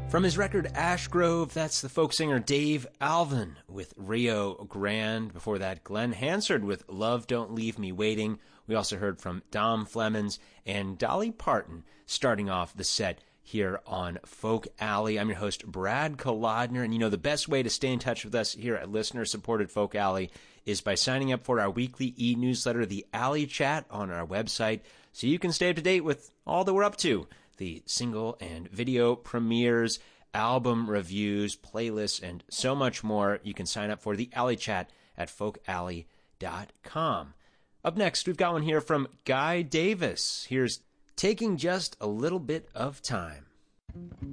From his record Ash Grove, that's the folk singer Dave Alvin with Rio Grande. Before that, Glenn Hansard with Love Don't Leave Me Waiting. We also heard from Dom Flemons and Dolly Parton starting off the set here on Folk Alley. I'm your host, Brad Kolodner, and you know the best way to stay in touch with us here at listener-supported Folk Alley is by signing up for our weekly e-newsletter, The Alley Chat, on our website, so you can stay up to date with all that we're up to. The single and video premieres, album reviews, playlists, and so much more. You can sign up for the Alley Chat at folkalley.com. Up next, we've got one here from Guy Davis. Here's Taking Just a Little Bit of Time.